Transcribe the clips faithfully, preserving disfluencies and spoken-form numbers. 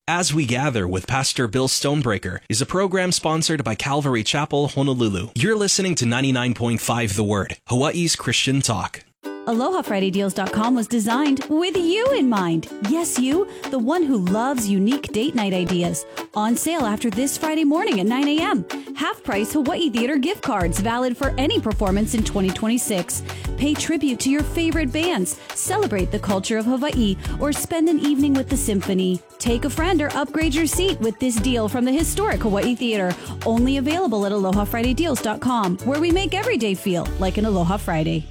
As We Gather with Pastor Bill Stonebreaker is a program sponsored by Calvary Chapel, Honolulu. You're listening to ninety-nine point five The Word, Hawaii's Christian talk. Aloha Friday Deals dot com was designed with you in mind. Yes, you, the one who loves unique date night ideas. On sale after this Friday morning at nine a.m. Half-price Hawaii Theater gift cards valid for any performance in twenty twenty-six. Pay tribute to your favorite bands, celebrate the culture of Hawaii, or spend an evening with the symphony. Take a friend or upgrade your seat with this deal from the historic Hawaii Theater. Only available at Aloha Friday Deals dot com, where we make every day feel like an Aloha Friday.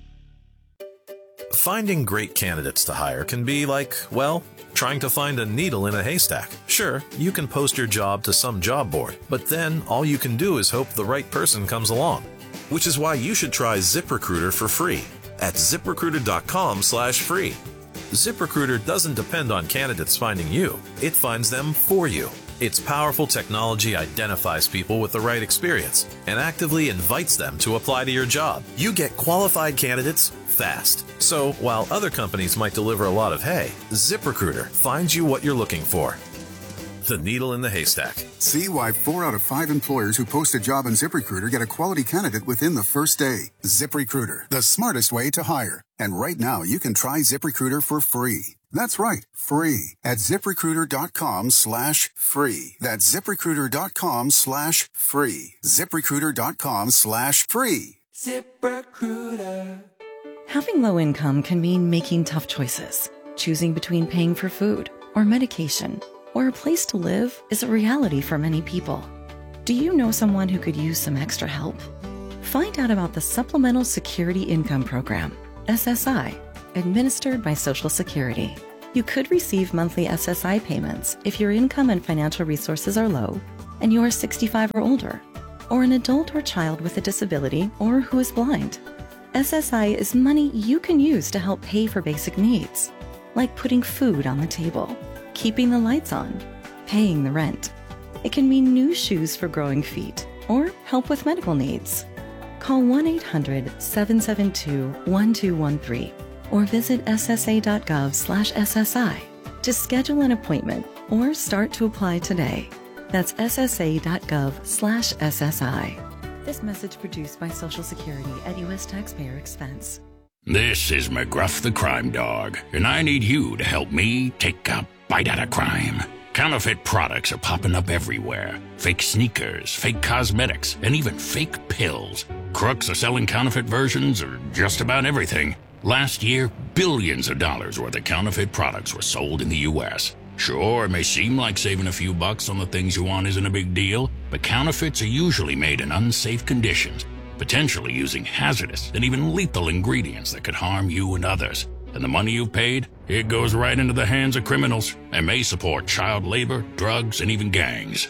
Finding great candidates to hire can be like, well, trying to find a needle in a haystack. Sure, you can post your job to some job board, but then all you can do is hope the right person comes along. Which is why you should try ZipRecruiter for free at ZipRecruiter.com slash free. ZipRecruiter doesn't depend on candidates finding you. It finds them for you. Its powerful technology identifies people with the right experience and actively invites them to apply to your job. You get qualified candidates fast. So while other companies might deliver a lot of hay, ZipRecruiter finds you what you're looking for. The needle in the haystack. See why four out of five employers who post a job on ZipRecruiter get a quality candidate within the first day. ZipRecruiter, the smartest way to hire. And right now, you can try ZipRecruiter for free. That's right, free at ZipRecruiter.com slash free. That's ZipRecruiter.com slash free. ZipRecruiter.com slash free. ZipRecruiter. Having low income can mean making tough choices. Choosing between paying for food or medication or a place to live is a reality for many people. Do you know someone who could use some extra help? Find out about the Supplemental Security Income Program, S S I, administered by Social Security. You could receive monthly S S I payments if your income and financial resources are low and you are sixty-five or older, or an adult or child with a disability or who is blind. S S I is money you can use to help pay for basic needs, like putting food on the table, keeping the lights on, paying the rent. It can mean new shoes for growing feet or help with medical needs. Call one eight hundred, seven seven two, one two one three or visit ssa.gov slash SSI to schedule an appointment or start to apply today. That's ssa.gov slash SSI. This message produced by Social Security at U S taxpayer expense. This is McGruff the Crime Dog, and I need you to help me take a bite out of crime. Counterfeit products are popping up everywhere. Fake sneakers, fake cosmetics, and even fake pills. Crooks are selling counterfeit versions of just about everything. Last year, billions of dollars worth of counterfeit products were sold in the U S Sure, it may seem like saving a few bucks on the things you want isn't a big deal, but counterfeits are usually made in unsafe conditions, potentially using hazardous and even lethal ingredients that could harm you and others. And the money you've paid, it goes right into the hands of criminals and may support child labor, drugs, and even gangs.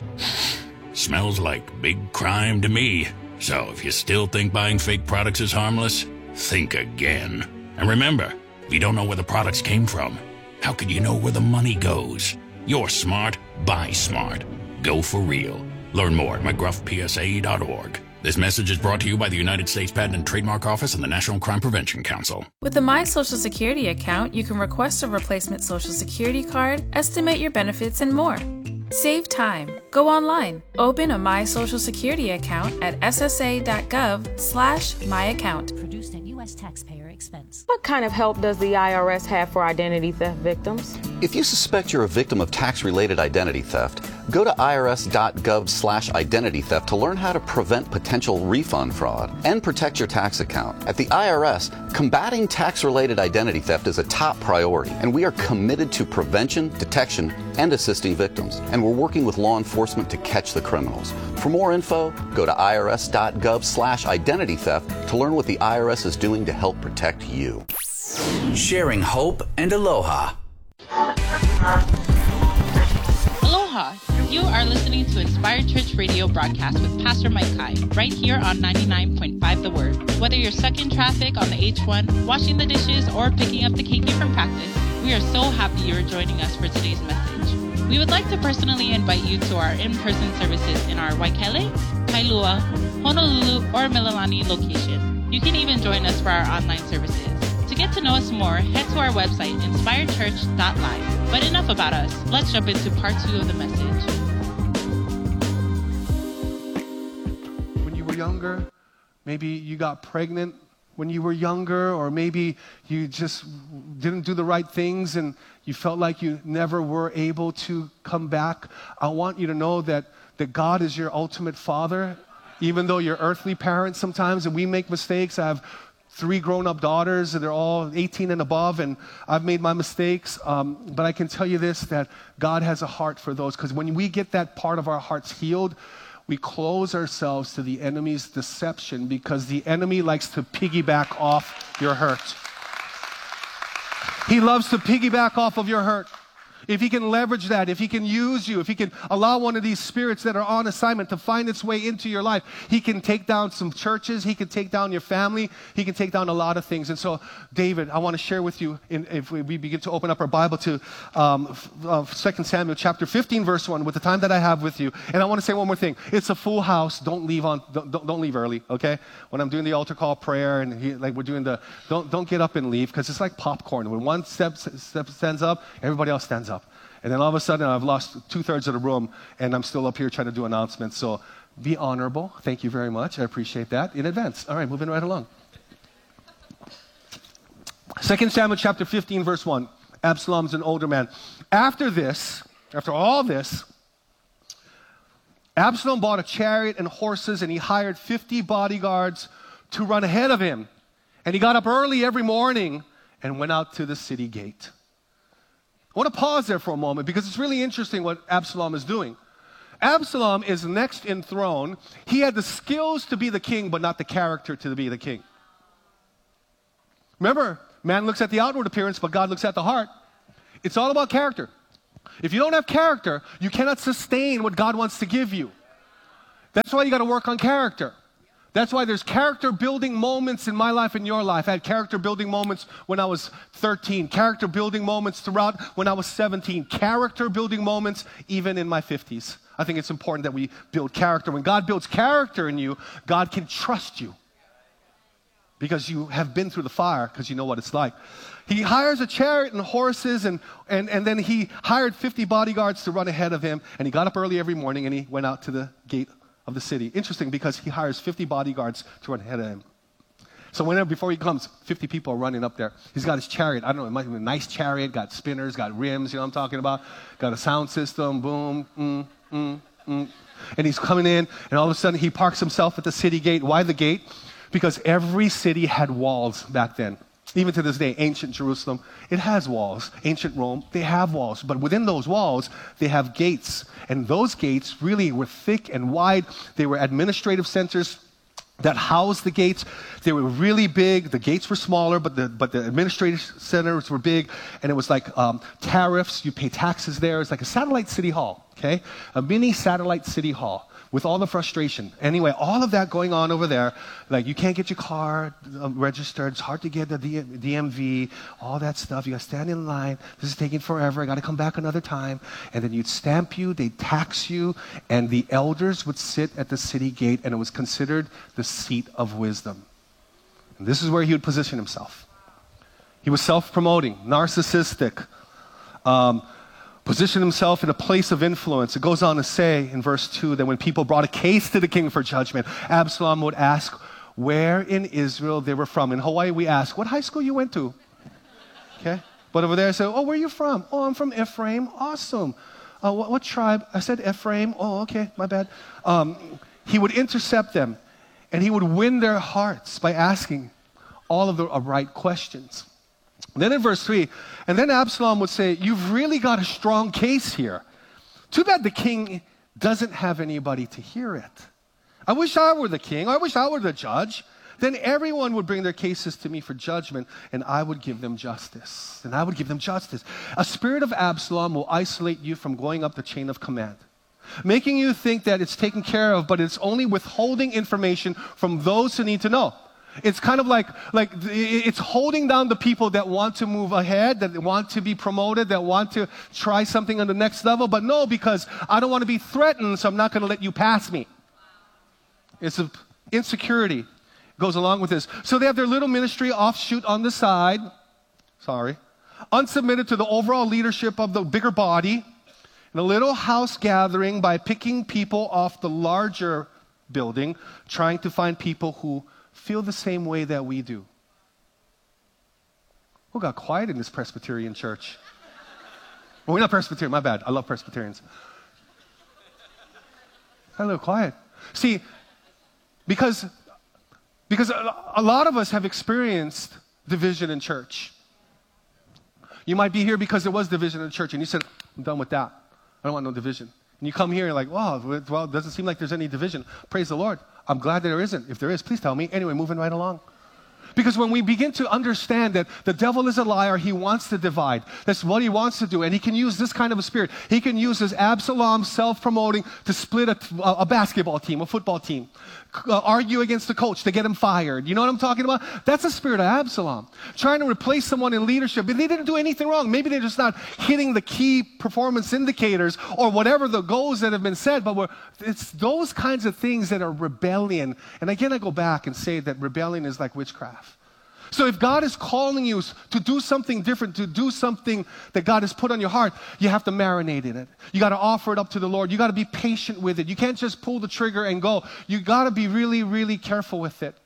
Smells like big crime to me. So if you still think buying fake products is harmless, think again. And remember, if you don't know where the products came from, how could you know where the money goes? You're smart, buy smart. Go for real. Learn more at McGruff P S A dot org. This message is brought to you by the United States Patent and Trademark Office and the National Crime Prevention Council. With the My Social Security account, you can request a replacement Social Security card, estimate your benefits, and more. Save time. Go online. Open a My Social Security account at ssa.gov slash my account. Produced at U S taxpayer expense. What kind of help does the I R S have for identity theft victims? If you suspect you're a victim of tax-related identity theft, go to irs.gov slash identity theft to learn how to prevent potential refund fraud and protect your tax account. At the I R S, combating tax-related identity theft is a top priority, and we are committed to prevention, detection, and assisting victims. And we're working with law enforcement to catch the criminals. For more info, go to irs.gov slash identity theft to learn what the I R S is doing to help protect you. Sharing hope and aloha. Aloha! You are listening to Inspired Church Radio broadcast with Pastor Mike Kai, right here on ninety-nine point five The Word. Whether you're stuck in traffic on the H one, washing the dishes, or picking up the keiki from practice, we are so happy you are joining us for today's message. We would like to personally invite you to our in-person services in our Waikele, Kailua, Honolulu, or Mililani location. You can even join us for our online services. To get to know us more, head to our website, inspired church dot live. But enough about us. Let's jump into part two of the message. When you were younger, maybe you got pregnant when you were younger, or maybe you just didn't do the right things and you felt like you never were able to come back. I want you to know that, that God is your ultimate father, even though you're earthly parents sometimes, and we make mistakes. I have three grown-up daughters, and they're all eighteen and above, and I've made my mistakes. Um, but I can tell you this, that God has a heart for those, because when we get that part of our hearts healed, we close ourselves to the enemy's deception, because the enemy likes to piggyback off your hurt. He loves to piggyback off of your hurt. If he can leverage that, if he can use you, if he can allow one of these spirits that are on assignment to find its way into your life, he can take down some churches, he can take down your family, he can take down a lot of things. And so, David, I want to share with you, in, if we begin to open up our Bible to um, uh, Second Samuel chapter fifteen, verse one, with the time that I have with you. And I want to say one more thing. It's a full house. Don't leave on. Don't, don't, don't leave early, okay? When I'm doing the altar call prayer, and he, like we're doing the, don't don't get up and leave, because it's like popcorn. When one step, step stands up, everybody else stands up. And then all of a sudden, I've lost two-thirds of the room, and I'm still up here trying to do announcements. So be honorable. Thank you very much. I appreciate that in advance. All right, moving right along. Second Samuel chapter fifteen, verse one. Absalom's an older man. After this, after all this, Absalom bought a chariot and horses, and he hired fifty bodyguards to run ahead of him. And he got up early every morning and went out to the city gate. I want to pause there for a moment, because it's really interesting what Absalom is doing. Absalom is next in throne. He had the skills to be the king, but not the character to be the king. Remember, man looks at the outward appearance, but God looks at the heart. It's all about character. If you don't have character, you cannot sustain what God wants to give you. That's why you got to work on character. That's why there's character building moments in my life and your life. I had character building moments when I was thirteen, character building moments throughout when I was seventeen, character building moments even in my fifties. I think it's important that we build character. When God builds character in you, God can trust you, because you have been through the fire, because you know what it's like. He hires a chariot and horses, and, and, and then he hired fifty bodyguards to run ahead of him, and he got up early every morning and he went out to the gate of the city. Interesting, because he hires fifty bodyguards to run ahead of him. So whenever, before he comes, fifty people are running up there. He's got his chariot. I don't know, it might be a nice chariot, got spinners, got rims, you know what I'm talking about? Got a sound system, boom, mm, mm, mm. And he's coming in, and all of a sudden he parks himself at the city gate. Why the gate? Because every city had walls back then. Even to this day, ancient Jerusalem, it has walls. Ancient Rome, they have walls. But within those walls, they have gates. And those gates really were thick and wide. They were administrative centers that housed the gates. They were really big. The gates were smaller, but the, but the administrative centers were big. And it was like um, tariffs. You pay taxes there. It's like a satellite city hall, okay? A mini satellite city hall, with all the frustration. Anyway, all of that going on over there, like you can't get your car uh, registered, it's hard to get the D M V, all that stuff. You got to stand in line. This is taking forever. I got to come back another time. And then you'd stamp you, they'd tax you, and the elders would sit at the city gate, and it was considered the seat of wisdom. And this is where he would position himself. He was self-promoting, narcissistic, um, positioned himself in a place of influence. It goes on to say in verse two that when people brought a case to the king for judgment, Absalom would ask where in Israel they were from. In Hawaii, we ask, what high school you went to? Okay. But over there, I say, oh, where are you from? Oh, I'm from Ephraim. Awesome. Uh, what, what tribe? I said Ephraim. Oh, okay, my bad. Um, he would intercept them, and he would win their hearts by asking all of the uh, right questions. Then in verse three, and then Absalom would say, you've really got a strong case here. Too bad the king doesn't have anybody to hear it. I wish I were the king. I wish I were the judge. Then everyone would bring their cases to me for judgment, and I would give them justice. And I would give them justice. A spirit of Absalom will isolate you from going up the chain of command, making you think that it's taken care of, but it's only withholding information from those who need to know. It's kind of like, like it's holding down the people that want to move ahead, that want to be promoted, that want to try something on the next level. But no, because I don't want to be threatened, so I'm not going to let you pass me. It's an insecurity. goes along with this. So they have their little ministry offshoot on the side. Sorry. Unsubmitted to the overall leadership of the bigger body. In a little house gathering by picking people off the larger building, trying to find people who feel the same way that we do. Who got quiet in this Presbyterian church? Well, we're not Presbyterian, my bad. I love Presbyterians. A little quiet. See, because, because a, a lot of us have experienced division in church. You might be here because there was division in the church, and you said, I'm done with that. I don't want no division. And you come here and you're like, wow, well, it doesn't seem like there's any division. Praise the Lord. I'm glad that there isn't. If there is, please tell me. Anyway, moving right along. Because when we begin to understand that the devil is a liar, he wants to divide. That's what he wants to do. And he can use this kind of a spirit. He can use his Absalom self-promoting to split a, a basketball team, a football team. Uh, argue against the coach to get him fired. You know what I'm talking about? That's the spirit of Absalom. Trying to replace someone in leadership. But they didn't do anything wrong. Maybe they're just not hitting the key performance indicators or whatever the goals that have been set. But we're, it's those kinds of things that are rebellion. And again, I go back and say that rebellion is like witchcraft. So if God is calling you to do something different, to do something that God has put on your heart, you have to marinate in it. You got to offer it up to the Lord. You got to be patient with it. You can't just pull the trigger and go. You got to be really, really careful with it.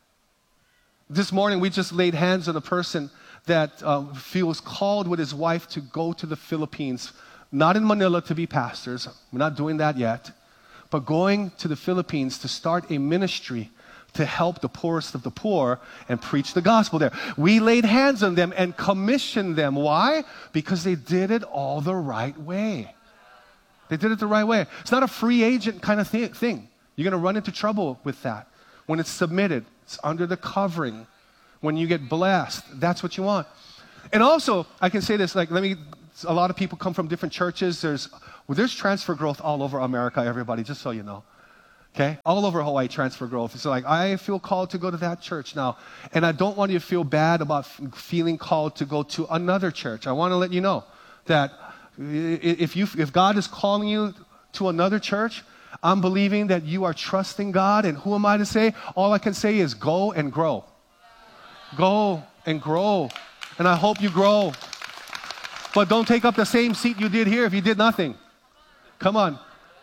This morning, we just laid hands on a person that uh, feels called with his wife to go to the Philippines, not in Manila to be pastors. We're not doing that yet. But going to the Philippines to start a ministry to help the poorest of the poor and preach the gospel there. We laid hands on them and commissioned them. Why? Because they did it all the right way. They did it the right way. It's not a free agent kind of th- thing. You're going to run into trouble with that. When it's submitted, it's under the covering. When you get blessed, that's what you want. And also, I can say this, like, let me, a lot of people come from different churches. There's, well, there's transfer growth all over America, everybody, just so you know. Okay? All over Hawaii, transfer growth. It's like, I feel called to go to that church now. And I don't want you to feel bad about f- feeling called to go to another church. I want to let you know that if, you, if God is calling you to another church, I'm believing that you are trusting God. And who am I to say? All I can say is go and grow. Go and grow. And I hope you grow. But don't take up the same seat you did here if you did nothing. Come on.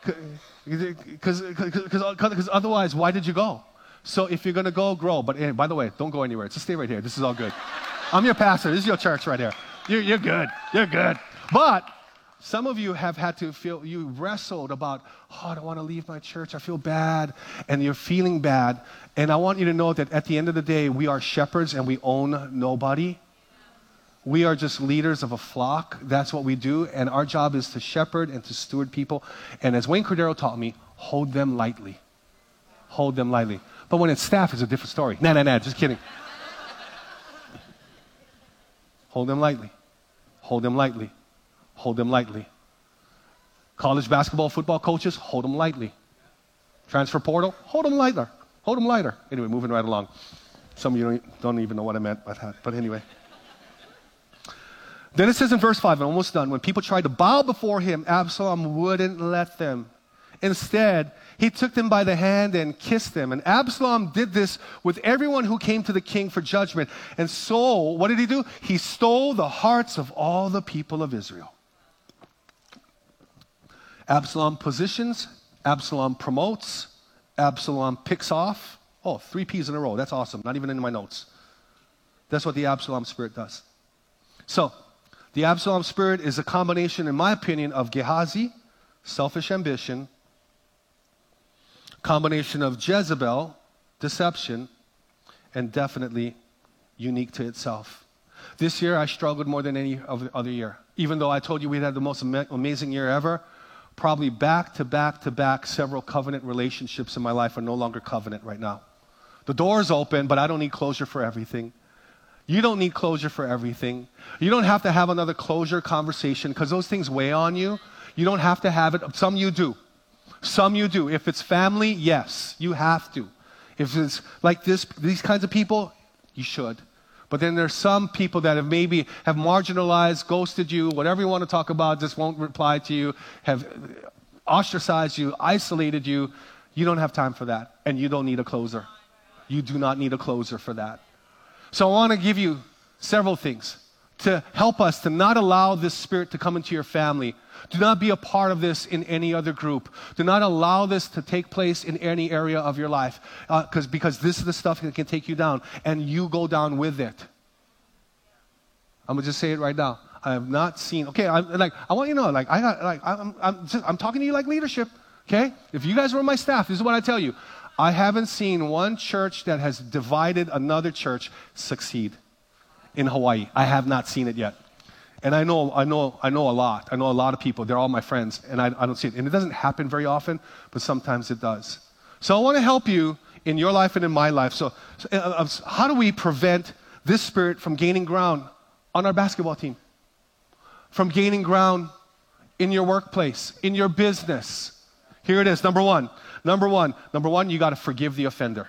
Because otherwise, why did you go? So if you're going to go, grow. But eh, by the way, don't go anywhere. Just stay right here. This is all good. I'm your pastor. This is your church right here. You're, you're good. You're good. But some of you have had to feel, you wrestled about, oh, I don't want to leave my church. I feel bad. And you're feeling bad. And I want you to know that at the end of the day, we are shepherds and we own nobody. We are just leaders of a flock. That's what we do. And our job is to shepherd and to steward people. And as Wayne Cordero taught me, hold them lightly. Hold them lightly. But when it's staff, it's a different story. Nah, nah, nah, just kidding. Hold them lightly. Hold them lightly. Hold them lightly. College basketball, football coaches, hold them lightly. Transfer portal, hold them lighter. Hold them lighter. Anyway, moving right along. Some of you don't, don't even know what I meant by that. But anyway. Then it says in verse five, I'm almost done, when people tried to bow before him, Absalom wouldn't let them. Instead, he took them by the hand and kissed them. And Absalom did this with everyone who came to the king for judgment. And so, what did he do? He stole the hearts of all the people of Israel. Absalom positions, Absalom promotes, Absalom picks off. Oh, three P's in a row. That's awesome. Not even in my notes. That's what the Absalom spirit does. So, the Absalom spirit is a combination, in my opinion, of Gehazi, selfish ambition, combination of Jezebel, deception, and definitely unique to itself. This year, I struggled more than any other year. Even though I told you we had the most amazing year ever, probably back to back to back, several covenant relationships in my life are no longer covenant right now. The door is open, but I don't need closure for everything. You don't need closure for everything. You don't have to have another closure conversation because those things weigh on you. You don't have to have it. Some you do. Some you do. If it's family, yes, you have to. If it's like this, these kinds of people, you should. But then there's some people that have maybe have marginalized, ghosted you, whatever you want to talk about, just won't reply to you, have ostracized you, isolated you. You don't have time for that, and you don't need a closer. You do not need a closer for that. So I want to give you several things to help us to not allow this spirit to come into your family. Do not be a part of this in any other group. Do not allow this to take place in any area of your life, uh, because this is the stuff that can take you down, and you go down with it. I'm gonna just say it right now. I have not seen. Okay, I'm like I want you to know. Like I got. Like I'm. I'm. Just, I'm talking to you like leadership. Okay, if you guys were my staff, this is what I tell you. I haven't seen one church that has divided another church succeed in Hawaii. I have not seen it yet. And I know, I know, I know a lot. I know a lot of people. They're all my friends, and I, I don't see it. And it doesn't happen very often, but sometimes it does. So I want to help you in your life and in my life. So, so uh, how do we prevent this spirit from gaining ground on our basketball team? From gaining ground in your workplace, in your business? Here it is, number one. Number one, number one, you got to forgive the offender.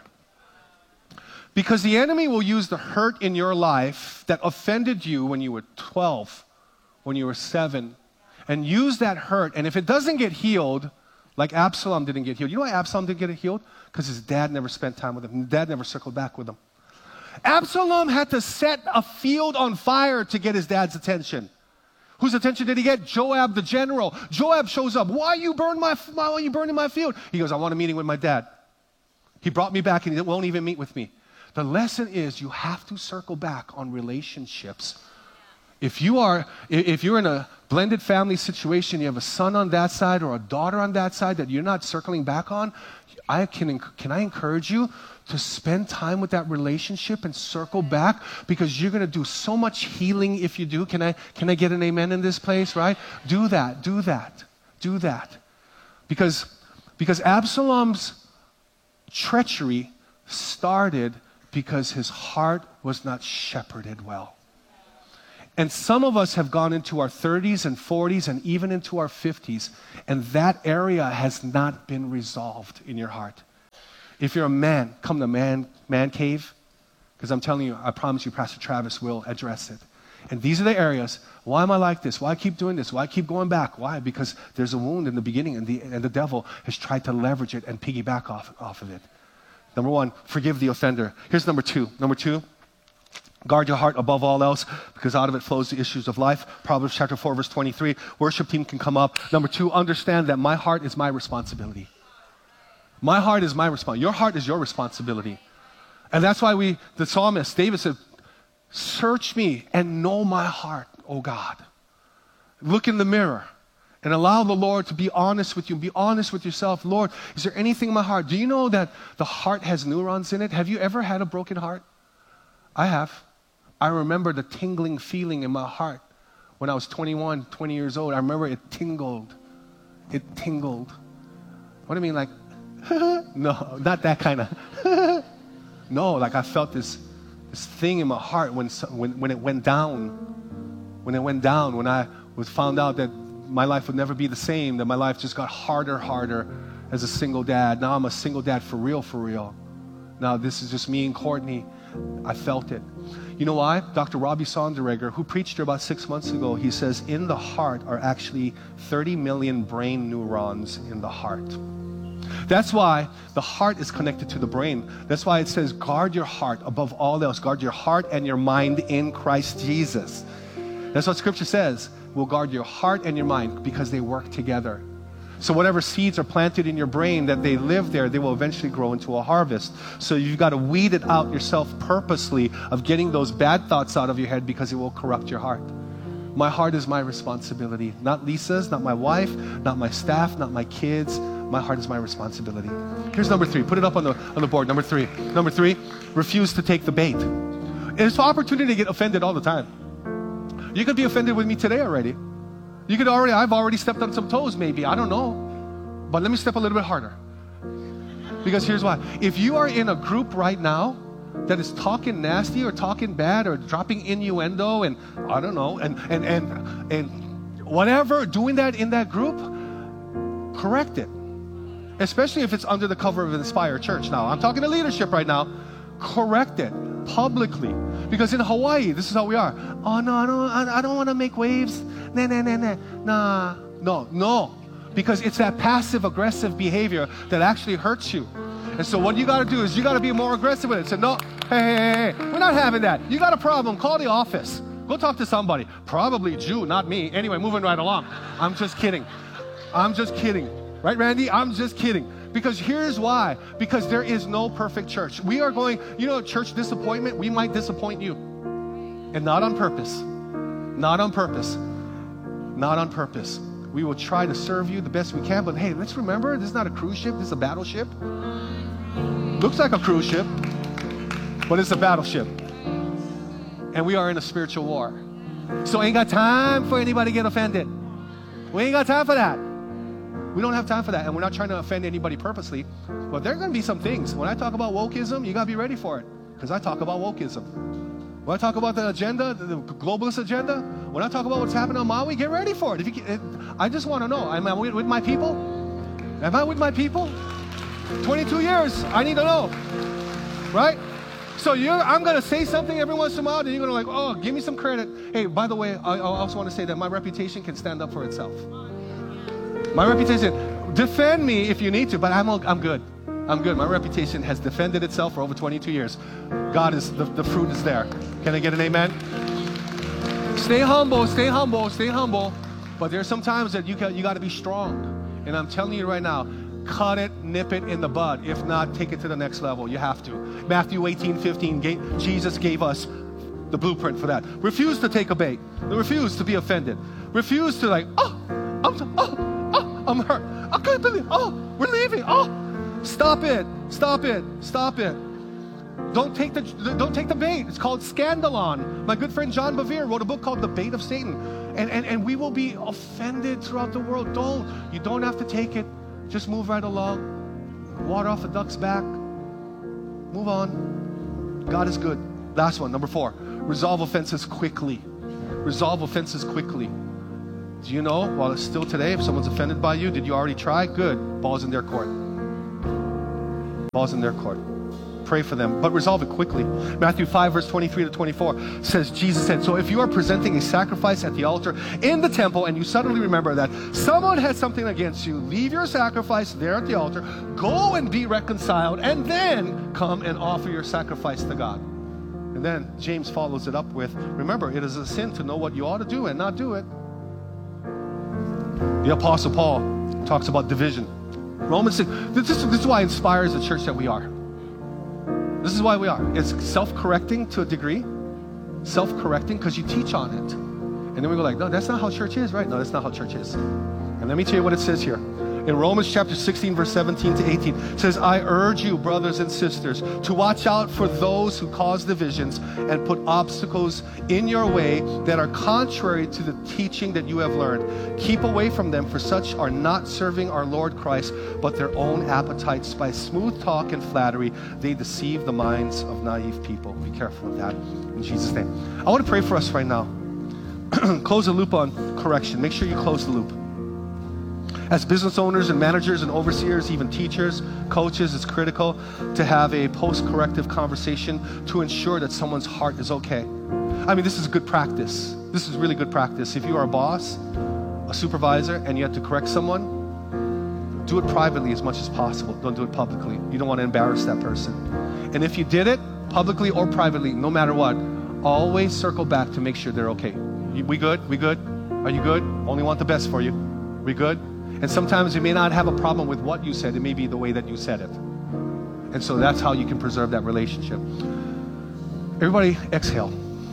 Because the enemy will use the hurt in your life that offended you when you were twelve, when you were seven, and use that hurt. And if it doesn't get healed, like Absalom didn't get healed. You know why Absalom didn't get healed? Because his dad never spent time with him. His dad never circled back with him. Absalom had to set a field on fire to get his dad's attention. Whose attention did he get? Joab the general. Joab shows up. Why you burn my? Why are you burning my field? He goes, I want a meeting with my dad. He brought me back, and he won't even meet with me. The lesson is you have to circle back on relationships. If you are, if you're in a blended family situation, you have a son on that side or a daughter on that side that you're not circling back on, I can, can I encourage you to spend time with that relationship and circle back, because you're going to do so much healing if you do. Can I, can I get an amen in this place, right? Do that, do that, do that. Because, because Absalom's treachery started because his heart was not shepherded well. And some of us have gone into our thirties and forties and even into our fifties, and that area has not been resolved in your heart. If you're a man, come to man, man cave, because I'm telling you, I promise you, Pastor Travis will address it. And these are the areas. Why am I like this? Why I keep doing this? Why I keep going back? Why? Because there's a wound in the beginning, and the, and the devil has tried to leverage it and piggyback off, off of it. Number one, forgive the offender. Here's number two. Number two, guard your heart above all else, because out of it flows the issues of life. Proverbs chapter four, verse twenty-three. Worship team can come up. Number two, understand that my heart is my responsibility. My heart is my responsibility. Your heart is your responsibility. And that's why we, the psalmist, David said, search me and know my heart, O God. Look in the mirror and allow the Lord to be honest with you. Be honest with yourself. Lord, is there anything in my heart? Do you know that the heart has neurons in it? Have you ever had a broken heart? I have. I remember the tingling feeling in my heart when I was twenty-one, twenty years old. I remember it tingled. It tingled. What do you mean, like, no, not that kind of. No, like I felt this, this thing in my heart when, when, when it went down. When it went down, when I was found out that my life would never be the same, that my life just got harder, harder as a single dad. Now I'm a single dad for real, for real. Now this is just me and Courtney. I felt it. You know why? Doctor Robbie Sonderegger, who preached here about six months ago, he says in the heart are actually thirty million brain neurons in the heart. That's why the heart is connected to the brain. That's why it says guard your heart above all else. Guard your heart and your mind in Christ Jesus. That's what Scripture says. We'll guard your heart and your mind because they work together. So whatever seeds are planted in your brain that they live there, they will eventually grow into a harvest. So you've got to weed it out yourself purposely of getting those bad thoughts out of your head, because it will corrupt your heart. My heart is my responsibility. Not Lisa's, not my wife, not my staff, not my kids. My heart is my responsibility. Here's number three. Put it up on the, on the board. Number three. Number three, refuse to take the bait. It's an opportunity to get offended all the time. You could be offended with me today already. You could already, I've already stepped on some toes maybe, I don't know. But let me step a little bit harder. Because here's why. If you are in a group right now that is talking nasty or talking bad or dropping innuendo and I don't know, and, and, and, and whatever, doing that in that group, correct it. Especially if it's under the cover of Inspire Church now. I'm talking to leadership right now. Correct it publicly. Because in Hawaii, this is how we are. Oh, no, no, I, I don't want to make waves. Nah, nah, nah, nah. Nah, no, no. Because it's that passive-aggressive behavior that actually hurts you. And so what you got to do is you got to be more aggressive with it. Say, no, hey, hey, hey, hey, we're not having that. You got a problem, call the office. Go talk to somebody. Probably Jew, not me. Anyway, moving right along. I'm just kidding. I'm just kidding. Right, Randy? I'm just kidding. Because here's why. Because there is no perfect church. We are going, you know, church disappointment, we might disappoint you. And not on purpose. Not on purpose. Not on purpose. We will try to serve you the best we can, but hey, let's remember, this is not a cruise ship, this is a battleship. Looks like a cruise ship, but it's a battleship. And we are in a spiritual war. So ain't got time for anybody to get offended. We ain't got time for that. We don't have time for that, and we're not trying to offend anybody purposely, but there are going to be some things. When I talk about wokeism, you got to be ready for it, because I talk about wokeism. When I talk about the agenda, the globalist agenda, when I talk about what's happening on Maui, get ready for it. If you can, I just want to know, am I with my people? Am I with my people? twenty-two years, I need to know, right? So you're, I'm going to say something every once in a while, and you're going to like, oh, give me some credit. Hey, by the way, I, I also want to say that my reputation can stand up for itself. My reputation, defend me if you need to, but I'm, I'm good. I'm good. My reputation has defended itself for over twenty-two years. God is, the, the fruit is there. Can I get an amen? Stay humble, stay humble, stay humble. But there's some times that you got, you got to be strong. And I'm telling you right now, cut it, nip it in the bud. If not, take it to the next level. You have to. Matthew eighteen fifteen, gave, Jesus gave us the blueprint for that. Refuse to take a bait. Refuse to be offended. Refuse to like, oh, I'm, oh, oh, I'm hurt. I can't believe, oh, we're leaving. Oh, stop it, stop it, stop it. Don't take the don't take the bait. It's called scandalon. My good friend John Bevere wrote a book called The Bait of Satan. And, and, and we will be offended throughout the world. Don't. You don't have to take it. Just move right along. Water off a duck's back. Move on. God is good. Last one, number four. Resolve offenses quickly. Resolve offenses quickly. Do you know, while it's still today, if someone's offended by you, did you already try? Good. Ball's in their court. Ball's in their court. Pray for them, but resolve it quickly. Matthew five, verse twenty-three to twenty-four says, Jesus said, so if you are presenting a sacrifice at the altar in the temple and you suddenly remember that someone had something against you, leave your sacrifice there at the altar, go and be reconciled, and then come and offer your sacrifice to God. And then James follows it up with, remember, it is a sin to know what you ought to do and not do it. The Apostle Paul talks about division. Romans six, this is, this is why it inspires the church that we are. This is why we are. It's self-correcting to a degree. Self-correcting because you teach on it. And then we go like, no, that's not how church is, right? No, that's not how church is. And let me tell you what it says here. In Romans chapter sixteen, verse seventeen to eighteen, it says, I urge you, brothers and sisters, to watch out for those who cause divisions and put obstacles in your way that are contrary to the teaching that you have learned. Keep away from them, for such are not serving our Lord Christ, but their own appetites. By smooth talk and flattery, they deceive the minds of naive people. Be careful of that. In Jesus' name. I want to pray for us right now. Close the loop on correction. Make sure you close the loop. As business owners and managers and overseers, even teachers, coaches, it's critical to have a post-corrective conversation to ensure that someone's heart is okay. I mean, this is good practice. This is really good practice. If you are a boss, a supervisor, and you have to correct someone, do it privately as much as possible. Don't do it publicly. You don't want to embarrass that person. And if you did it publicly or privately, no matter what, always circle back to make sure they're okay. We good? We good? Are you good? Only want the best for you. We good? And sometimes you may not have a problem with what you said. It may be the way that you said it. And so that's how you can preserve that relationship. Everybody exhale.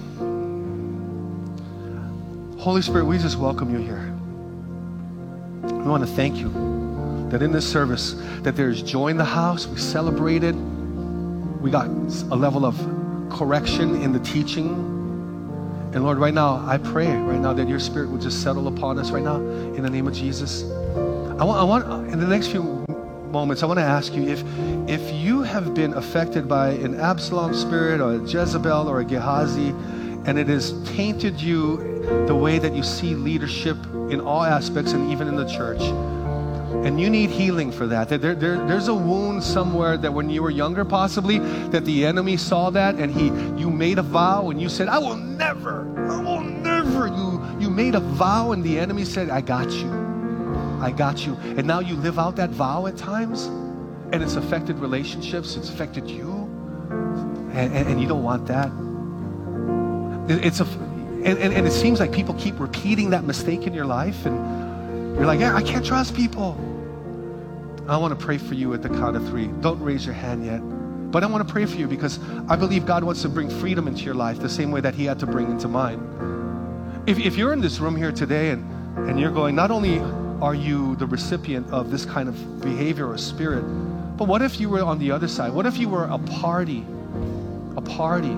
Holy Spirit, we just welcome you here. We want to thank you that in this service, that there's joy in the house. We celebrated. We got a level of correction in the teaching. And Lord, right now, I pray right now that your Spirit would just settle upon us right now in the name of Jesus. I want, I want in the next few moments, I want to ask you if, if you have been affected by an Absalom spirit or a Jezebel or a Gehazi, and it has tainted you the way that you see leadership in all aspects and even in the church, and you need healing for that. There, there, there's a wound somewhere that when you were younger, possibly, that the enemy saw that, and he, you made a vow, and you said, I will never, I will never. You, you made a vow, and the enemy said, I got you. I got you. And now you live out that vow at times, and it's affected relationships, it's affected you, and, and, and you don't want that. It, it's a, and, and, and it seems like people keep repeating that mistake in your life, and you're like, yeah, I can't trust people. I want to pray for you at the count of three. Don't raise your hand yet. But I want to pray for you because I believe God wants to bring freedom into your life the same way that he had to bring into mine. If, if you're in this room here today and, and you're going, not only are you the recipient of this kind of behavior or spirit, but what if you were on the other side? What if you were a party, a party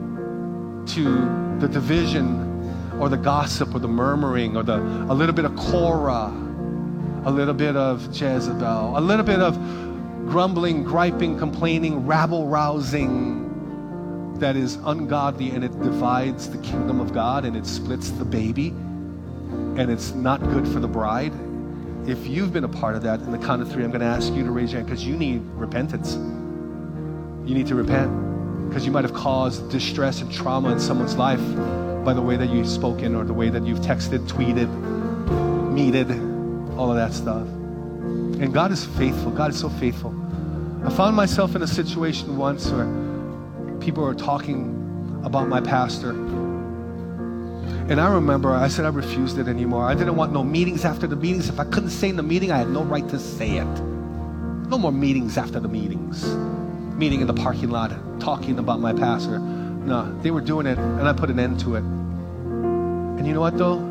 to the division or the gossip or the murmuring or the a little bit of Korah, a little bit of Jezebel, a little bit of grumbling, griping, complaining, rabble-rousing that is ungodly, and it divides the kingdom of God and it splits the baby and it's not good for the bride. If you've been a part of that, in the count of three, I'm going to ask you to raise your hand because you need repentance. You need to repent because you might have caused distress and trauma in someone's life by the way that you've spoken or the way that you've texted, tweeted, meted, all of that stuff. And God is faithful. God is so faithful. I found myself in a situation once where people were talking about my pastor. And I remember I said I refused it anymore. I didn't want no meetings after the meetings. If I couldn't say in the meeting, I had no right to say it. No more meetings after the meetings. Meeting in the parking lot, talking about my pastor. No, they were doing it, and I put an end to it. And you know what, though?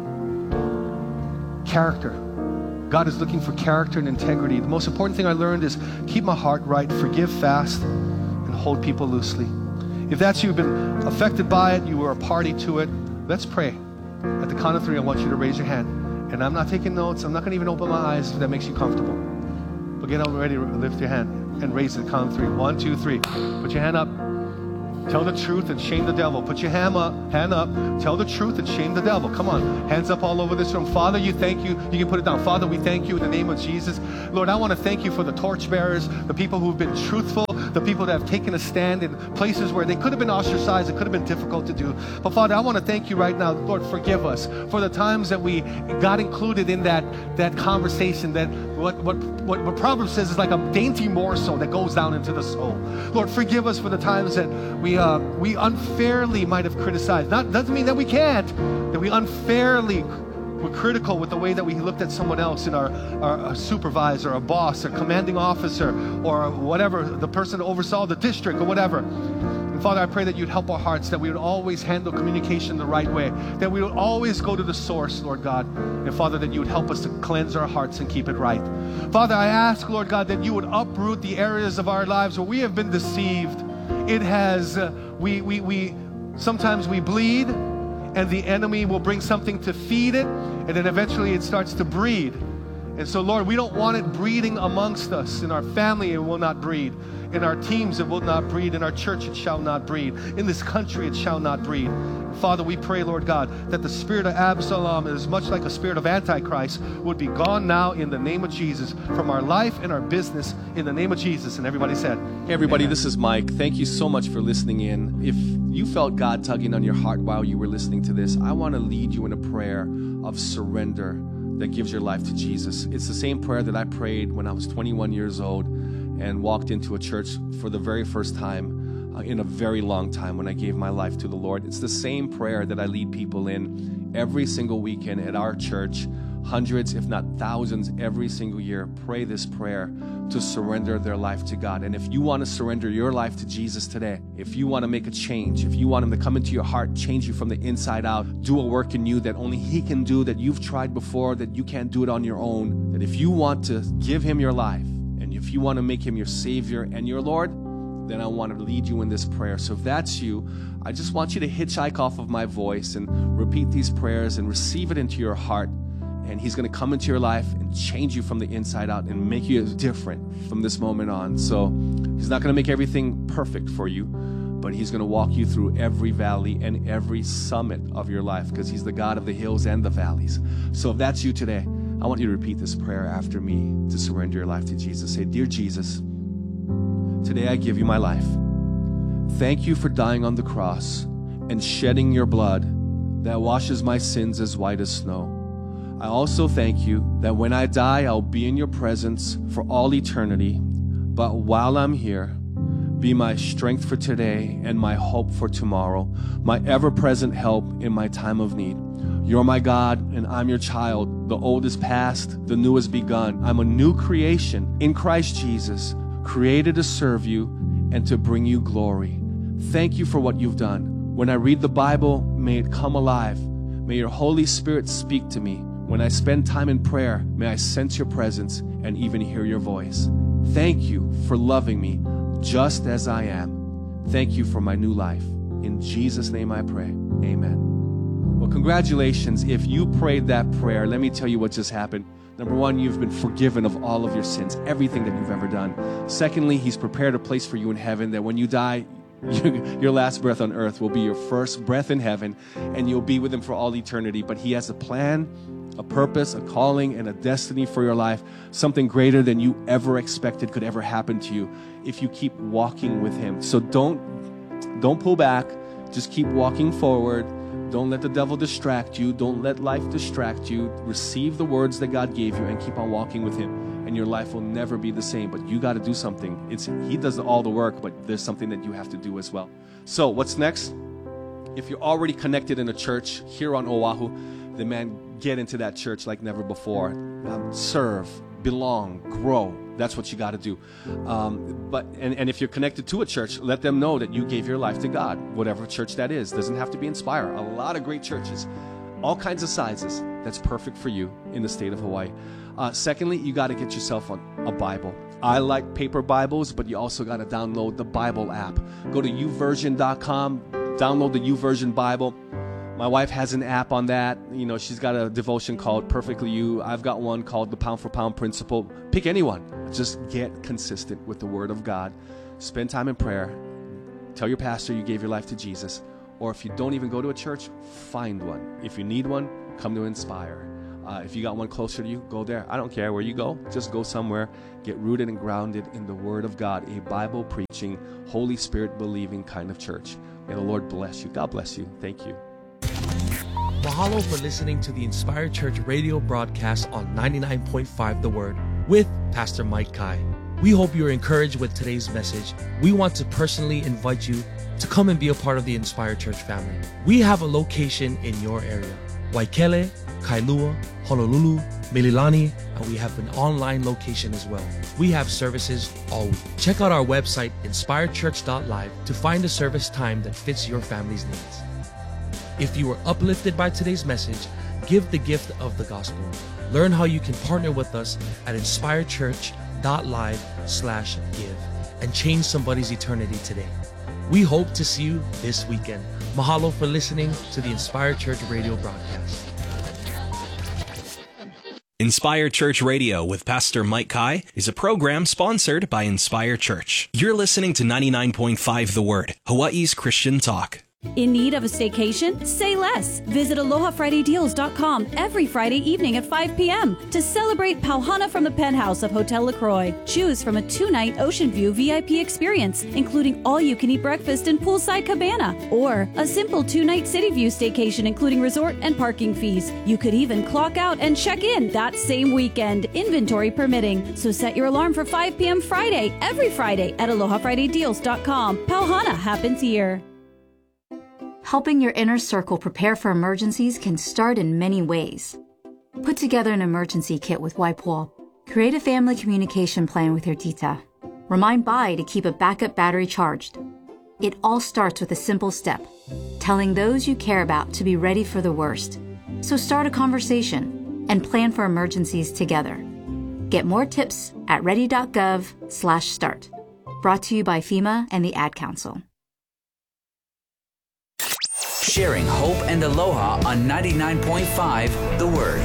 Character. God is looking for character and integrity. The most important thing I learned is keep my heart right, forgive fast, and hold people loosely. If that's you, you've been affected by it, you were a party to it, let's pray. At the count of three, I want you to raise your hand. And I'm not taking notes. I'm not going to even open my eyes if that makes you comfortable. But get ready to lift your hand and raise it at the count of three. One, two, three. Put your hand up. Tell the truth and shame the devil. Put your hand up, hand up. Tell the truth and shame the devil. Come on. Hands up all over this room. Father, you thank you. You can put it down. Father, we thank you in the name of Jesus. Lord, I want to thank you for the torchbearers, the people who've been truthful, the people that have taken a stand in places where they could have been ostracized. It could have been difficult to do. But Father, I want to thank you right now. Lord, forgive us for the times that we got included in that, that conversation, that what, what, what, what Proverbs says is like a dainty morsel that goes down into the soul. Lord, forgive us for the times that we uh, we unfairly might have criticized. That doesn't mean that we can't, that we unfairly were critical with the way that we looked at someone else in our, our, our supervisor, a boss, a commanding officer, or whatever, the person that oversaw the district or whatever. And Father, I pray that you'd help our hearts, that we would always handle communication the right way, that we would always go to the source, Lord God. And Father, that you would help us to cleanse our hearts and keep it right. Father, I ask, Lord God, that you would uproot the areas of our lives where we have been deceived. It has, uh, we, we, we, sometimes we bleed, and the enemy will bring something to feed it, and then eventually it starts to breed. And so, Lord, we don't want it breeding amongst us. In our family, it will not breed. In our teams, it will not breed. In our church, it shall not breed. In this country, it shall not breed. Father, we pray, Lord God, that the spirit of Absalom is much like a spirit of Antichrist would be gone now in the name of Jesus from our life and our business in the name of Jesus. And everybody said, hey, everybody, Amen. This is Mike. Thank you so much for listening in. If you felt God tugging on your heart while you were listening to this, I want to lead you in a prayer of surrender that gives your life to Jesus. It's the same prayer that I prayed when I was twenty-one years old and walked into a church for the very first time uh, in a very long time when I gave my life to the Lord. It's the same prayer that I lead people in every single weekend at our church. Hundreds, if not thousands, every single year pray this prayer to surrender their life to God. And if you want to surrender your life to Jesus today, if you want to make a change, if you want Him to come into your heart, change you from the inside out, do a work in you that only He can do, that you've tried before, that you can't do it on your own, that if you want to give Him your life, and if you want to make Him your Savior and your Lord, then I want to lead you in this prayer. So if that's you, I just want you to hitchhike off of my voice and repeat these prayers and receive it into your heart. And He's going to come into your life and change you from the inside out and make you different from this moment on. So He's not going to make everything perfect for you, but He's going to walk you through every valley and every summit of your life because He's the God of the hills and the valleys. So if that's you today, I want you to repeat this prayer after me to surrender your life to Jesus. Say, Dear Jesus, today I give you my life. Thank you for dying on the cross and shedding your blood that washes my sins as white as snow. I also thank you that when I die, I'll be in your presence for all eternity. But while I'm here, be my strength for today and my hope for tomorrow, my ever-present help in my time of need. You're my God, and I'm your child. The old is past, the new has begun. I'm a new creation in Christ Jesus, created to serve you and to bring you glory. Thank you for what you've done. When I read the Bible, may it come alive. May your Holy Spirit speak to me. When I spend time in prayer, may I sense your presence and even hear your voice. Thank you for loving me just as I am. Thank you for my new life. In Jesus' name I pray. Amen. Well, congratulations. If you prayed that prayer, let me tell you what just happened. Number one, you've been forgiven of all of your sins, everything that you've ever done. Secondly, He's prepared a place for you in heaven that when you die, your last breath on earth will be your first breath in heaven, and you'll be with Him for all eternity. But He has a plan, a purpose, a calling, and a destiny for your life, something greater than you ever expected could ever happen to you if you keep walking with Him. So don't, don't pull back. Just keep walking forward. Don't let the devil distract you. Don't let life distract you. Receive the words that God gave you and keep on walking with Him, and your life will never be the same. But you got to do something. It's He does all the work, but there's something that you have to do as well. So what's next? If you're already connected in a church here on Oahu, then man, get into that church like never before. Um, serve, belong, grow. That's what you got to do. Um, but and, and if you're connected to a church, let them know that you gave your life to God, whatever church that is. Doesn't have to be Inspire. A lot of great churches, all kinds of sizes. That's perfect for you in the state of Hawaii. Uh, secondly, you got to get yourself on a Bible. I like paper Bibles, but you also got to download the Bible app. Go to u version dot com, download the YouVersion Bible. My wife has an app on that. You know, she's got a devotion called Perfectly You. I've got one called the Pound for Pound Principle. Pick anyone. Just get consistent with the Word of God. Spend time in prayer. Tell your pastor you gave your life to Jesus. Or if you don't even go to a church, find one. If you need one, come to Inspire. Uh, if you got one closer to you, go there. I don't care where you go. Just go somewhere. Get rooted and grounded in the Word of God. A Bible-preaching, Holy Spirit-believing kind of church. May the Lord bless you. God bless you. Thank you. Mahalo for listening to the Inspired Church radio broadcast on ninety-nine point five The Word with Pastor Mike Kai. We hope you're encouraged with today's message. We want to personally invite you to come and be a part of the Inspired Church family. We have a location in your area: Waikele, Kailua, Honolulu, Mililani, and we have an online location as well. We have services all week. Check out our website, inspired church dot live, to find a service time that fits your family's needs. If you were uplifted by today's message, give the gift of the gospel. Learn how you can partner with us at inspired church dot live slash give and change somebody's eternity today. We hope to see you this weekend. Mahalo for listening to the Inspired Church radio broadcast. Inspire Church Radio with Pastor Mike Kai is a program sponsored by Inspire Church. You're listening to ninety-nine point five The Word, Hawaii's Christian talk. In need of a staycation? Say less. Visit aloha friday deals dot com every Friday evening at five p.m. to celebrate Pauhana from the penthouse of Hotel LaCroix. Choose from a two-night Ocean View V I P experience, including all-you-can-eat breakfast and poolside cabana, or a simple two-night City View staycation, including resort and parking fees. You could even clock out and check in that same weekend, inventory permitting. So set your alarm for five p.m. Friday, every Friday at aloha friday deals dot com. Pauhana happens here. Helping your inner circle prepare for emergencies can start in many ways. Put together an emergency kit with Waipoa. Create a family communication plan with your tita. Remind Bai to keep a backup battery charged. It all starts with a simple step, telling those you care about to be ready for the worst. So start a conversation and plan for emergencies together. Get more tips at ready dot gov slash start. Brought to you by FEMA and the Ad Council. Sharing hope and aloha on ninety-nine point five The Word.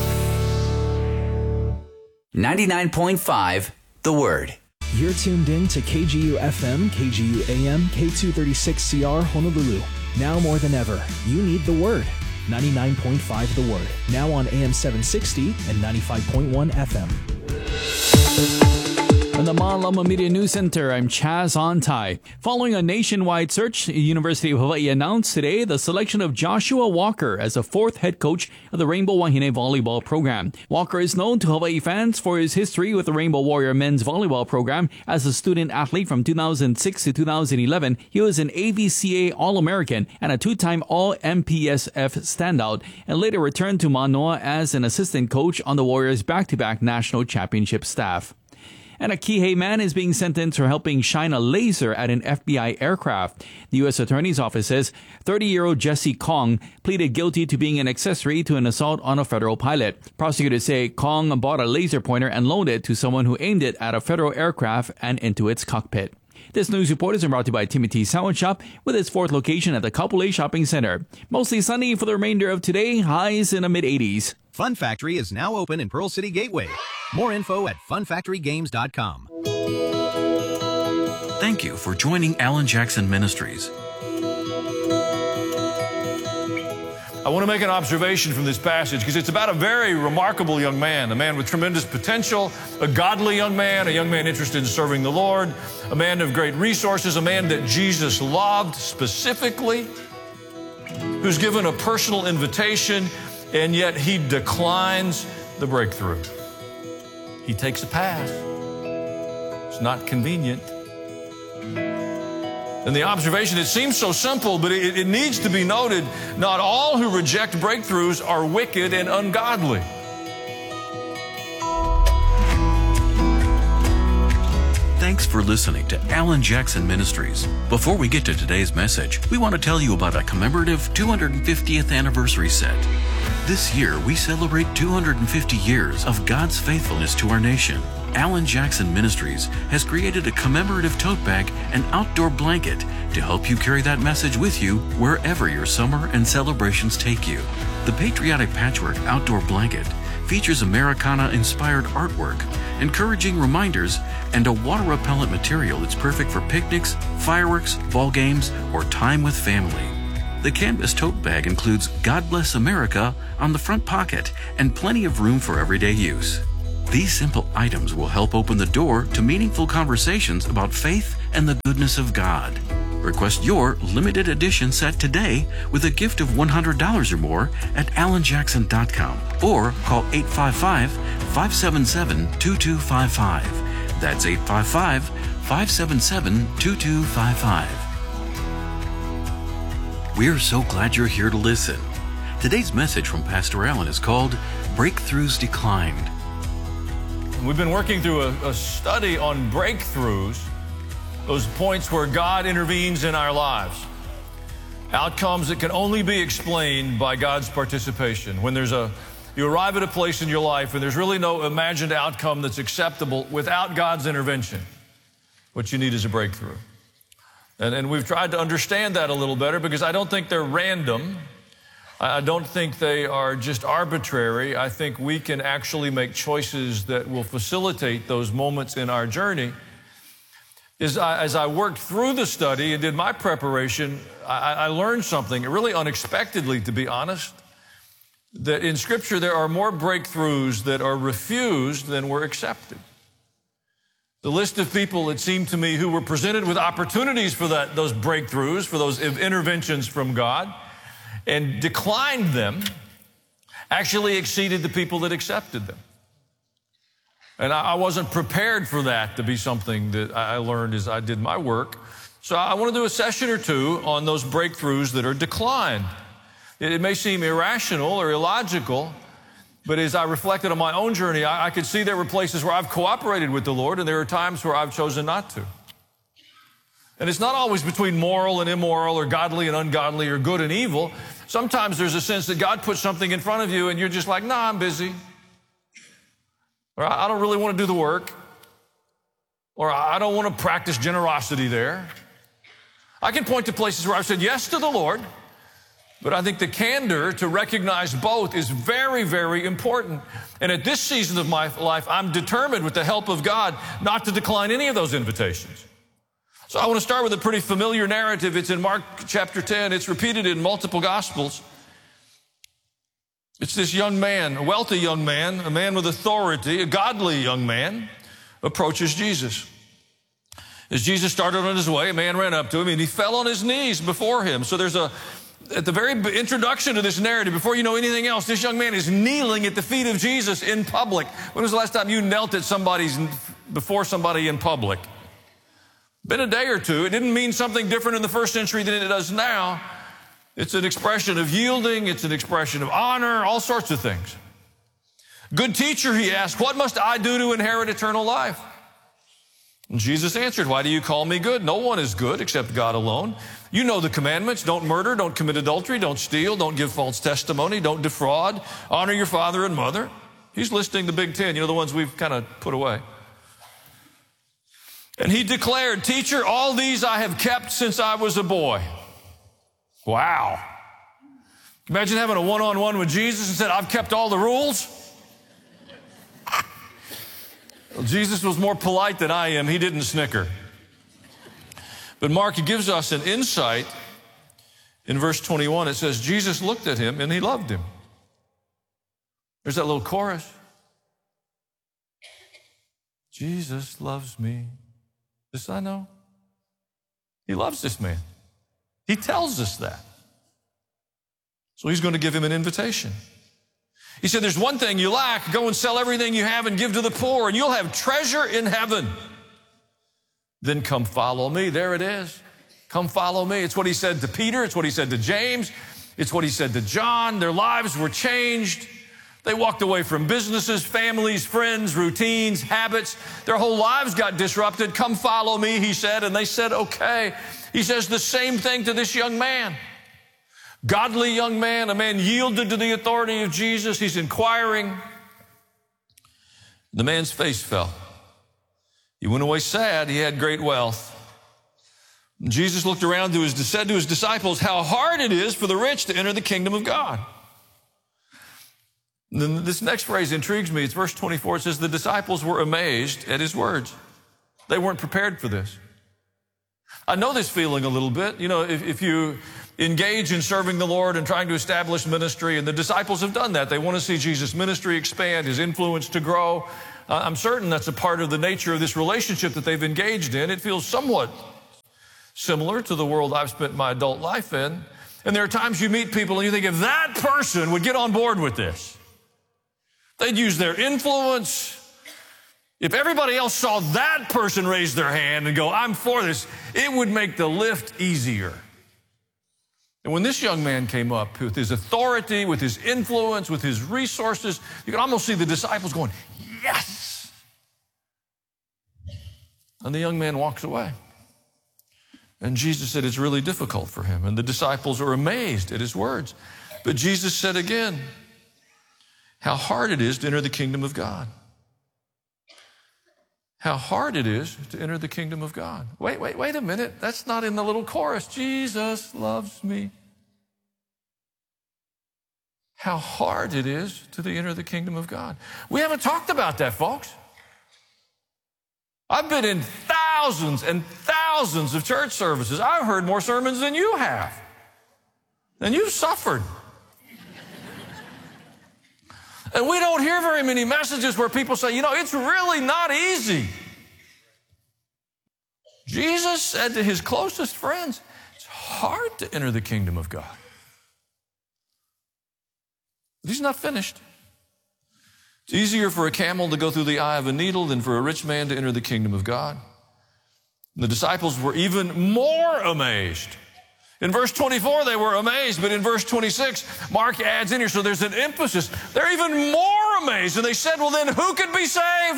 ninety-nine point five The Word. You're tuned in to K G U F M, K G U A M, K two thirty-six C R Honolulu. Now more than ever, you need The Word. ninety-nine point five The Word. Now on A M seven sixty and ninety-five point one F M. From the Malama Media News Center, I'm Chaz Ontai. Following a nationwide search, the University of Hawaii announced today the selection of Joshua Walker as the fourth head coach of the Rainbow Wahine volleyball program. Walker is known to Hawaii fans for his history with the Rainbow Warrior men's volleyball program. As a student athlete from two thousand six to two thousand eleven, he was an A V C A All-American and a two-time All-M P S F standout, and later returned to Manoa as an assistant coach on the Warriors' back-to-back national championship staff. And a Kihei man is being sentenced for helping shine a laser at an F B I aircraft. The U S Attorney's Office says thirty-year-old Jesse Kong pleaded guilty to being an accessory to an assault on a federal pilot. Prosecutors say Kong bought a laser pointer and loaned it to someone who aimed it at a federal aircraft and into its cockpit. This news report is brought to you by Timothy Sandwich Shop with its fourth location at the Kapolei Shopping Center. Mostly sunny for the remainder of today, highs in the mid-eighties. Fun Factory is now open in Pearl City Gateway. More info at fun factory games dot com. Thank you for joining Alan Jackson Ministries. I want to make an observation from this passage because it's about a very remarkable young man, a man with tremendous potential, a godly young man, a young man interested in serving the Lord, a man of great resources, a man that Jesus loved specifically, who's given a personal invitation, and yet he declines the breakthrough. He takes a pass. It's not convenient. And the observation, it seems so simple, but it, it needs to be noted, not all who reject breakthroughs are wicked and ungodly. Thanks for listening to Alan Jackson Ministries. Before we get to today's message, we want to tell you about a commemorative two hundred fiftieth anniversary set. This year, we celebrate two hundred fifty years of God's faithfulness to our nation. Alan Jackson Ministries has created a commemorative tote bag and outdoor blanket to help you carry that message with you wherever your summer and celebrations take you. The Patriotic Patchwork Outdoor Blanket features Americana-inspired artwork, encouraging reminders, and a water-repellent material that's perfect for picnics, fireworks, ball games, or time with family. The canvas tote bag includes God Bless America on the front pocket and plenty of room for everyday use. These simple items will help open the door to meaningful conversations about faith and the goodness of God. Request your limited edition set today with a gift of one hundred dollars or more at alan jackson dot com or call eight five five, five seven seven, two two five five. That's eight five five, five seven seven, two two five five. We're so glad you're here to listen. Today's message from Pastor Allen is called Breakthroughs Declined. We've been working through a, a study on breakthroughs, those points where God intervenes in our lives. Outcomes that can only be explained by God's participation. When there's a, you arrive at a place in your life and there's really no imagined outcome that's acceptable without God's intervention. What you need is a breakthrough. And, and we've tried to understand that a little better because I don't think they're random. I don't think they are just arbitrary. I think we can actually make choices that will facilitate those moments in our journey. As I, as I worked through the study and did my preparation, I, I learned something really unexpectedly, to be honest, that in Scripture there are more breakthroughs that are refused than were accepted. The list of people, it seemed to me, who were presented with opportunities for that, those breakthroughs, for those interventions from God, and declined them, actually exceeded the people that accepted them. And I wasn't prepared for that to be something that I learned as I did my work. So I want to do a session or two on those breakthroughs that are declined. It may seem irrational or illogical, but as I reflected on my own journey, I could see there were places where I've cooperated with the Lord, and there are times where I've chosen not to. And it's not always between moral and immoral or godly and ungodly or good and evil. Sometimes there's a sense that God puts something in front of you and you're just like, nah, I'm busy. Or I don't really want to do the work. Or I don't want to practice generosity there. I can point to places where I've said yes to the Lord, but I think the candor to recognize both is very, very important. And at this season of my life, I'm determined with the help of God not to decline any of those invitations. So I want to start with a pretty familiar narrative. It's in Mark chapter ten. It's repeated in multiple Gospels. It's this young man, a wealthy young man, a man with authority, a godly young man, approaches Jesus. As Jesus started on his way, a man ran up to him and he fell on his knees before him. So there's a, at the very introduction to this narrative, before you know anything else, this young man is kneeling at the feet of Jesus in public. When was the last time you knelt at somebody's, before somebody in public? Been a day or two. It didn't mean something different in the first century than it does now. It's an expression of yielding. It's an expression of honor, all sorts of things. Good teacher, he asked, what must I do to inherit eternal life? And Jesus answered, why do you call me good? No one is good except God alone. You know the commandments. Don't murder, don't commit adultery, don't steal, don't give false testimony, don't defraud, honor your father and mother. He's listing the big ten, you know, the ones we've kind of put away. And he declared, teacher, all these I have kept since I was a boy. Wow. Imagine having a one-on-one with Jesus and said, I've kept all the rules. Well, Jesus was more polite than I am. He didn't snicker. But Mark gives us an insight in verse twenty-one. It says, Jesus looked at him and he loved him. There's that little chorus. Jesus loves me. This I know. He loves this man. He tells us that. So he's going to give him an invitation. He said, there's one thing you lack. Go and sell everything you have and give to the poor, and you'll have treasure in heaven. Then come follow me. There it is. Come follow me. It's what he said to Peter. It's what he said to James. It's what he said to John. Their lives were changed. They walked away from businesses, families, friends, routines, habits. Their whole lives got disrupted. Come follow me, he said, and they said, okay. He says the same thing to this young man. Godly young man, a man yielded to the authority of Jesus. He's inquiring. The man's face fell. He went away sad. He had great wealth. Jesus looked around to his, said to his disciples, how hard it is for the rich to enter the kingdom of God. And then this next phrase intrigues me. It's verse twenty-four. It says, the disciples were amazed at his words. They weren't prepared for this. I know this feeling a little bit. You know, if, if you engage in serving the Lord and trying to establish ministry, and the disciples have done that. They want to see Jesus' ministry expand, his influence to grow. Uh, I'm certain that's a part of the nature of this relationship that they've engaged in. It feels somewhat similar to the world I've spent my adult life in. And there are times you meet people and you think, if that person would get on board with this, they'd use their influence. If everybody else saw that person raise their hand and go, I'm for this, it would make the lift easier. And when this young man came up with his authority, with his influence, with his resources, you can almost see the disciples going, yes. And the young man walks away. And Jesus said it's really difficult for him. And the disciples are amazed at his words. But Jesus said again, how hard it is to enter the kingdom of God. How hard it is to enter the kingdom of God. Wait, wait, wait a minute. That's not in the little chorus. Jesus loves me. How hard it is to enter the kingdom of God. We haven't talked about that, folks. I've been in thousands and thousands of church services. I've heard more sermons than you have. And you've suffered. And we don't hear very many messages where people say, you know, it's really not easy. Jesus said to his closest friends, it's hard to enter the kingdom of God. But he's not finished. It's easier for a camel to go through the eye of a needle than for a rich man to enter the kingdom of God. And the disciples were even more amazed. In verse twenty-four, they were amazed, but in verse twenty-six, Mark adds in here, so there's an emphasis. They're even more amazed. And they said, well, then who could be saved?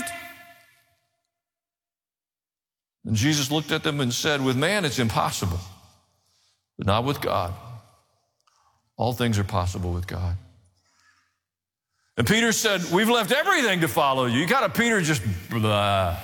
And Jesus looked at them and said, with man it's impossible, but not with God. All things are possible with God. And Peter said, we've left everything to follow you. You got a Peter just blah.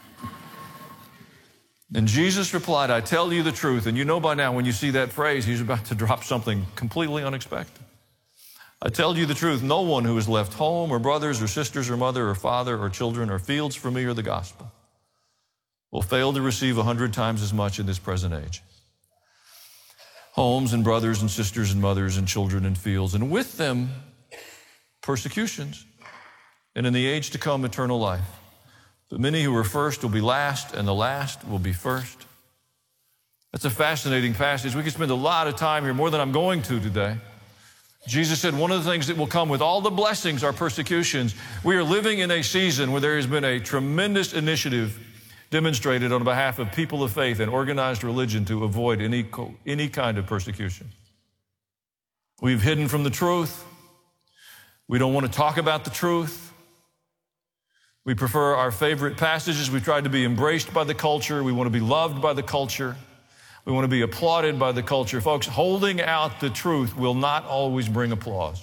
And Jesus replied, I tell you the truth. And you know by now when you see that phrase, he's about to drop something completely unexpected. I tell you the truth, no one who has left home or brothers or sisters or mother or father or children or fields for me or the gospel will fail to receive a hundred times as much in this present age. Homes and brothers and sisters and mothers and children and fields, and with them persecutions, and in the age to come eternal life. But many who are first will be last, and the last will be first. That's a fascinating passage. We could spend a lot of time here, more than I'm going to today. Jesus said one of the things that will come with all the blessings are persecutions. We are living in a season where there has been a tremendous initiative demonstrated on behalf of people of faith and organized religion to avoid any, any kind of persecution. We've hidden from the truth. We don't want to talk about the truth. We prefer our favorite passages. We try to be embraced by the culture. We want to be loved by the culture. We want to be applauded by the culture. Folks, holding out the truth will not always bring applause.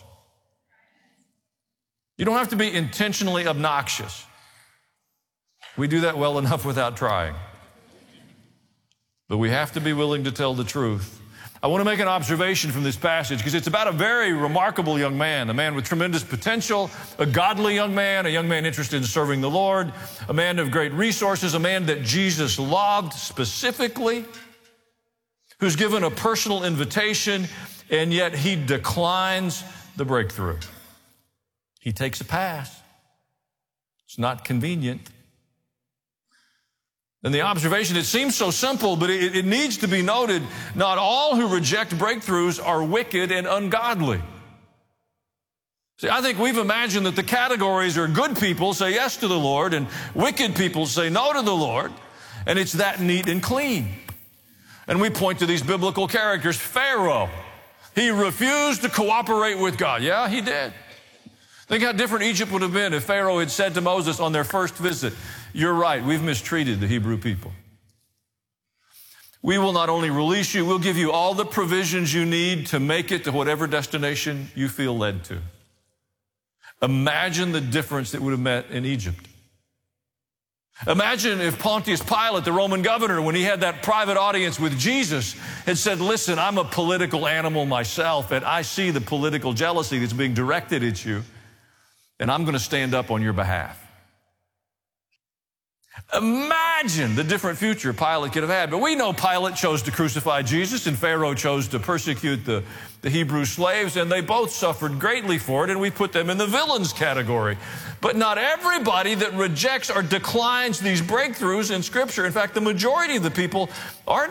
You don't have to be intentionally obnoxious. We do that well enough without trying. But we have to be willing to tell the truth. I want to make an observation from this passage because it's about a very remarkable young man, a man with tremendous potential, a godly young man, a young man interested in serving the Lord, a man of great resources, a man that Jesus loved specifically, who's given a personal invitation, and yet he declines the breakthrough. He takes a pass. It's not convenient. And the observation, it seems so simple, but it, it needs to be noted, not all who reject breakthroughs are wicked and ungodly. See, I think we've imagined that the categories are good people say yes to the Lord and wicked people say no to the Lord, and it's that neat and clean. And we point to these biblical characters. Pharaoh, he refused to cooperate with God. Yeah, he did. Think how different Egypt would have been if Pharaoh had said to Moses on their first visit, "You're right, we've mistreated the Hebrew people. We will not only release you, we'll give you all the provisions you need to make it to whatever destination you feel led to." Imagine the difference that would have met in Egypt. Imagine if Pontius Pilate, the Roman governor, when he had that private audience with Jesus, had said, "Listen, I'm a political animal myself, and I see the political jealousy that's being directed at you, and I'm going to stand up on your behalf." Imagine the different future Pilate could have had. But we know Pilate chose to crucify Jesus and Pharaoh chose to persecute the, the Hebrew slaves, and they both suffered greatly for it, and we put them in the villains category. But not everybody that rejects or declines these breakthroughs in Scripture, in fact, the majority of the people aren't